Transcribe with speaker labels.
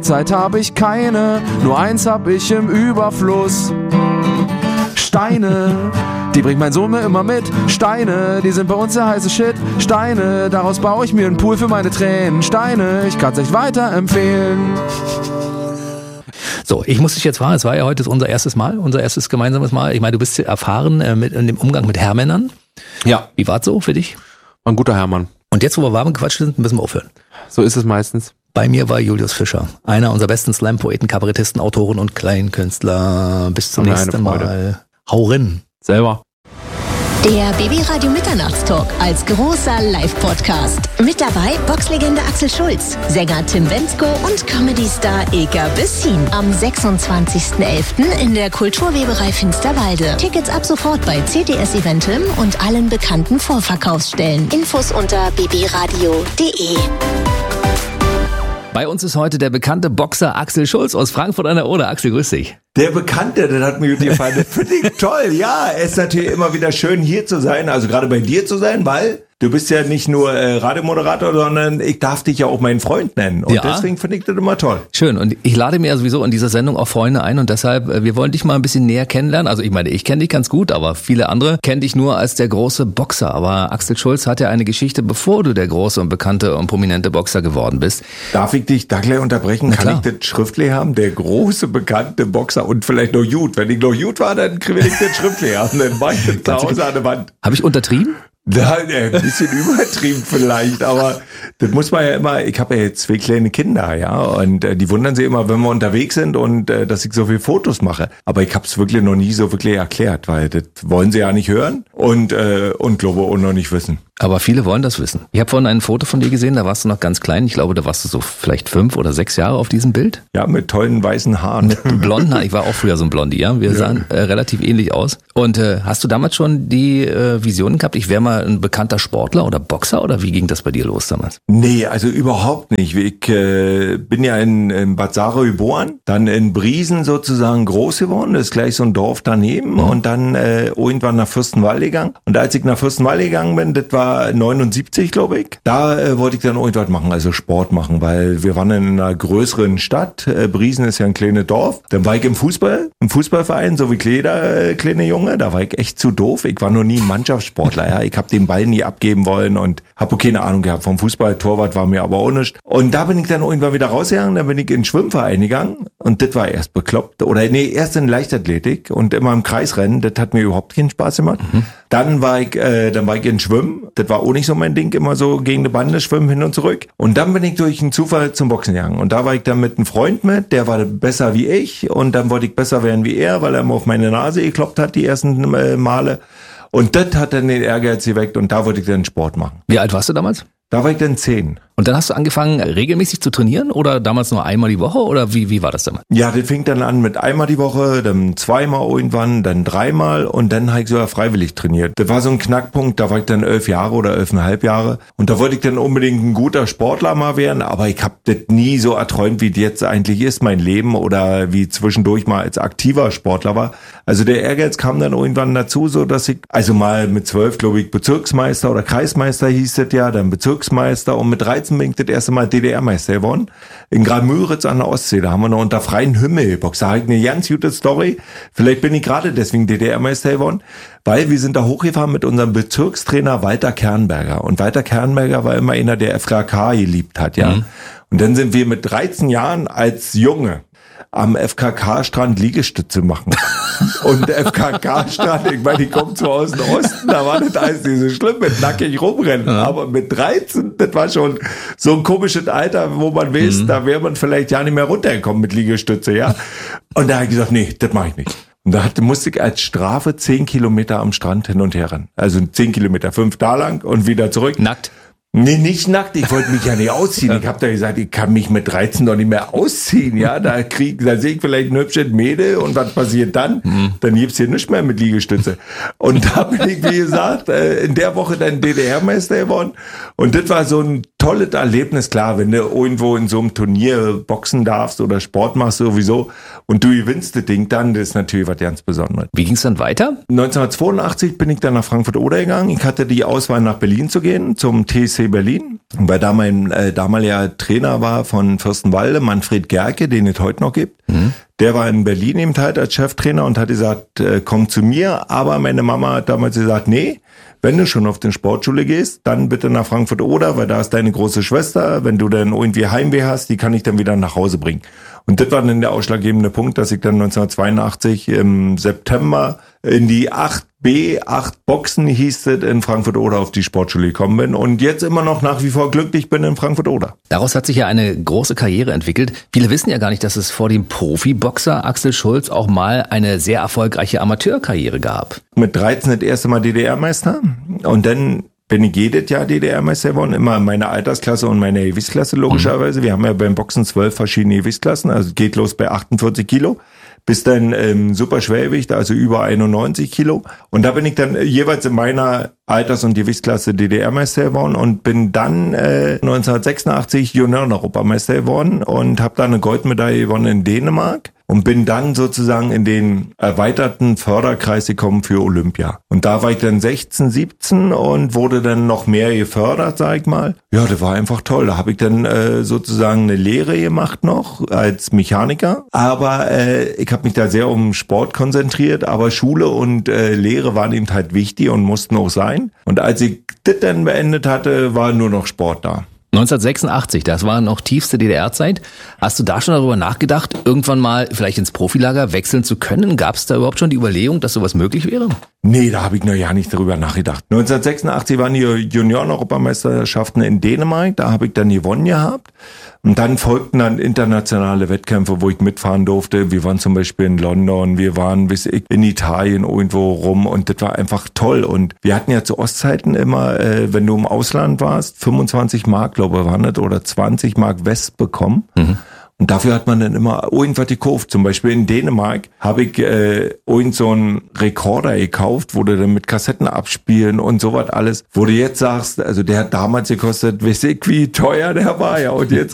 Speaker 1: Zeit habe ich keine, nur eins hab ich im Überfluss. Steine, die bringt mein Sohn mir immer mit. Steine, die sind bei uns der heiße Shit. Steine, daraus baue ich mir einen Pool für meine Tränen. Steine, ich kann's echt weiterempfehlen.
Speaker 2: So, ich muss dich jetzt fragen, es war ja heute unser erstes gemeinsames Mal. Ich meine, du bist erfahren in dem Umgang mit Herrmännern.
Speaker 1: Ja.
Speaker 2: Wie war's so für dich?
Speaker 1: War ein guter Herrmann.
Speaker 2: Und jetzt, wo wir warm gequatscht sind, müssen wir aufhören.
Speaker 1: So ist es meistens.
Speaker 2: Bei mir war Julius Fischer, einer unserer besten Slam-Poeten, Kabarettisten, Autoren und Kleinkünstler. Bis zum nächsten Mal. Hau rein.
Speaker 1: Selber.
Speaker 3: Der BB-Radio Mitternachtstalk als großer Live-Podcast. Mit dabei Boxlegende Axel Schulz, Sänger Tim Bendzko und Comedy-Star Ilka Bessin. Am 26.11. in der Kulturweberei Finsterwalde. Tickets ab sofort bei CTS Eventim und allen bekannten Vorverkaufsstellen. Infos unter bbradio.de.
Speaker 2: Bei uns ist heute der bekannte Boxer Axel Schulz aus Frankfurt an der Oder. Axel, grüß dich.
Speaker 4: Der Bekannte, das hat mir gut gefallen. Das finde ich toll. Ja, es ist natürlich immer wieder schön, hier zu sein, also gerade bei dir zu sein, weil du bist ja nicht nur Radiomoderator, sondern ich darf dich ja auch meinen Freund nennen. Und deswegen finde ich das immer toll.
Speaker 2: Schön. Und ich lade mir ja sowieso in dieser Sendung auch Freunde ein und deshalb, wir wollen dich mal ein bisschen näher kennenlernen. Also ich meine, ich kenne dich ganz gut, aber viele andere kennen dich nur als der große Boxer. Aber Axel Schulz hat ja eine Geschichte, bevor du der große und bekannte und prominente Boxer geworden bist.
Speaker 4: Darf ich dich da gleich unterbrechen? Kann ich das schriftlich haben? Der große, bekannte Boxer und vielleicht noch gut. Wenn ich noch gut war, dann will ich das schriftlich haben. Dann mach ich das zu Hause an der Wand.
Speaker 2: Habe ich untertrieben?
Speaker 4: Ja, ein bisschen übertrieben vielleicht, aber das muss man ja immer, ich habe ja jetzt 2 kleine Kinder, ja, und die wundern sich immer, wenn wir unterwegs sind und dass ich so viele Fotos mache. Aber ich habe es wirklich noch nie so wirklich erklärt, weil das wollen sie ja nicht hören und glaube auch noch nicht wissen.
Speaker 2: Aber viele wollen das wissen. Ich habe vorhin ein Foto von dir gesehen, da warst du noch ganz klein. Ich glaube, da warst du so vielleicht 5 oder 6 Jahre auf diesem Bild.
Speaker 4: Ja, mit tollen weißen Haaren.
Speaker 2: Mit blonden Haaren. Ich war auch früher so ein Blondie, ja. Wir sahen relativ ähnlich aus. Und hast du damals schon die Visionen gehabt, ich wäre mal ein bekannter Sportler oder Boxer oder wie ging das bei dir los damals?
Speaker 4: Nee, also überhaupt nicht. Ich bin ja in Bad Sarah geboren, dann in Briesen sozusagen groß geworden. Das ist gleich so ein Dorf daneben und dann irgendwann nach Fürstenwalde gegangen. Und als ich nach Fürstenwalde gegangen bin, das war 79, glaube ich. Da wollte ich dann irgendwas machen, also Sport machen, weil wir waren in einer größeren Stadt. Briesen ist ja ein kleines Dorf. Dann war ich im Fußballverein, so wie jeder kleine Junge. Da war ich echt zu doof. Ich war noch nie ein Mannschaftssportler. Ja. Ich habe den Ball nie abgeben wollen und habe keine Ahnung gehabt vom Fußball. Torwart war mir aber auch nicht. Und da bin ich dann irgendwann wieder rausgegangen. Dann bin ich in den Schwimmverein gegangen und das war erst bekloppt. Erst in Leichtathletik und immer im Kreisrennen. Das hat mir überhaupt keinen Spaß gemacht. Dann war ich in Schwimmen. Das war auch nicht so mein Ding, immer so gegen eine Bande schwimmen hin und zurück. Und dann bin ich durch einen Zufall zum Boxen gegangen. Und da war ich dann mit einem Freund mit, der war besser wie ich. Und dann wollte ich besser werden wie er, weil er immer auf meine Nase gekloppt hat die ersten Male. Und das hat dann den Ehrgeiz geweckt und da wollte ich dann Sport machen.
Speaker 2: Wie alt warst du damals?
Speaker 4: Da war ich dann 10.
Speaker 2: Und dann hast du angefangen, regelmäßig zu trainieren oder damals nur einmal die Woche oder wie war das damals?
Speaker 4: Ja, das fing dann an mit einmal die Woche, dann 2-mal irgendwann, dann 3-mal und dann habe ich sogar freiwillig trainiert. Das war so ein Knackpunkt, da war ich dann 11 Jahre oder 11,5 Jahre und da wollte ich dann unbedingt ein guter Sportler mal werden, aber ich habe das nie so erträumt, wie das jetzt eigentlich ist, mein Leben oder wie zwischendurch mal als aktiver Sportler war. Also der Ehrgeiz kam dann irgendwann dazu, so dass ich, also mal mit 12, glaube ich, Bezirksmeister oder Kreismeister hieß das ja, dann Bezirksmeister und mit 13 bin ich das erste Mal DDR-Meister geworden. In Graal-Müritz an der Ostsee, da haben wir noch unter freiem Himmel geboxt. Da habe ich eine ganz gute Story. Vielleicht bin ich gerade deswegen DDR-Meister geworden, weil wir sind da hochgefahren mit unserem Bezirkstrainer Walter Kernberger. Und Walter Kernberger war immer einer, der FKK geliebt hat, ja. Und dann sind wir mit 13 Jahren als Junge am FKK-Strand Liegestütze machen. Und FKK-Strand, ich meine, ich komme zwar aus dem Osten, da war das alles nicht so schlimm mit nackig rumrennen. Aber mit 13, das war schon so ein komisches Alter, wo man weiß, da wäre man vielleicht ja nicht mehr runtergekommen mit Liegestütze, ja. Und da habe ich gesagt, nee, das mache ich nicht. Und da musste ich als Strafe 10 Kilometer am Strand hin und her rennen. Also 10 Kilometer, 5 da lang und wieder zurück.
Speaker 2: Nackt?
Speaker 4: Nee, nicht nackt. Ich wollte mich ja nicht ausziehen. Ich habe da gesagt, ich kann mich mit 13 noch nicht mehr ausziehen. Ja, da sehe ich vielleicht ein hübsches Mädel und was passiert dann? Dann gibt's hier nichts mehr mit Liegestütze. Und da bin ich, wie gesagt, in der Woche dann DDR-Meister geworden. Und das war so ein tolles Erlebnis, klar, wenn du irgendwo in so einem Turnier boxen darfst oder Sport machst sowieso und du gewinnst das Ding dann, das ist natürlich was ganz Besonderes.
Speaker 2: Wie ging es dann weiter?
Speaker 4: 1982 bin ich dann nach Frankfurt-Oder gegangen. Ich hatte die Auswahl, nach Berlin zu gehen, zum TSC Berlin, weil da mein damaliger Trainer war von Fürstenwalde, Manfred Gerke, den es heute noch gibt. Der war in Berlin eben halt als Cheftrainer und hat gesagt, komm zu mir. Aber meine Mama hat damals gesagt, nee, wenn du schon auf die Sportschule gehst, dann bitte nach Frankfurt-Oder, weil da ist deine große Schwester. Wenn du dann irgendwie Heimweh hast, die kann ich dann wieder nach Hause bringen. Und das war dann der ausschlaggebende Punkt, dass ich dann 1982 im September in die 8B, 8 Boxen hieß es, in Frankfurt-Oder auf die Sportschule gekommen bin und jetzt immer noch nach wie vor glücklich bin in Frankfurt-Oder.
Speaker 2: Daraus hat sich ja eine große Karriere entwickelt. Viele wissen ja gar nicht, dass es vor dem Profiboxer Axel Schulz auch mal eine sehr erfolgreiche Amateurkarriere gab.
Speaker 4: Mit 13 das erste Mal DDR-Meister und dann bin ich jedes Jahr DDR-Meister geworden, immer in meiner Altersklasse und meiner Gewichtsklasse logischerweise. Wir haben ja beim Boxen 12 verschiedene Gewichtsklassen, also geht los bei 48 Kilo. Bis dann super Schwergewicht, also über 91 Kilo. Und da bin ich dann jeweils in meiner Alters- und Gewichtsklasse DDR-Meister geworden und bin dann 1986 Junioren-Europameister geworden und habe dann eine Goldmedaille gewonnen in Dänemark. Und bin dann sozusagen in den erweiterten Förderkreis gekommen für Olympia. Und da war ich dann 16, 17 und wurde dann noch mehr gefördert, sag ich mal. Ja, das war einfach toll. Da habe ich dann sozusagen eine Lehre gemacht noch als Mechaniker. Aber ich habe mich da sehr um Sport konzentriert. Aber Schule und Lehre waren eben halt wichtig und mussten auch sein. Und als ich das dann beendet hatte, war nur noch Sport da.
Speaker 2: 1986, das war noch tiefste DDR-Zeit. Hast du da schon darüber nachgedacht, irgendwann mal vielleicht ins Profilager wechseln zu können? Gab es da überhaupt schon die Überlegung, dass sowas möglich wäre?
Speaker 4: Nee, da habe ich noch ja nicht darüber nachgedacht. 1986 waren die Junioren-Europameisterschaften in Dänemark, da habe ich dann gewonnen gehabt. Und dann folgten dann internationale Wettkämpfe, wo ich mitfahren durfte. Wir waren zum Beispiel in London, wir waren in Italien irgendwo rum und das war einfach toll. Und wir hatten ja zu Ostzeiten immer, wenn du im Ausland warst, 25 Mark, glaube ich, waren das, oder 20 Mark West bekommen. Und dafür hat man dann immer irgendwas gekauft. Zum Beispiel in Dänemark habe ich irgend so einen Rekorder gekauft, wo du dann mit Kassetten abspielen und sowas alles. Wo du jetzt sagst, also der hat damals gekostet, weiß ich wie teuer der war, ja. Und jetzt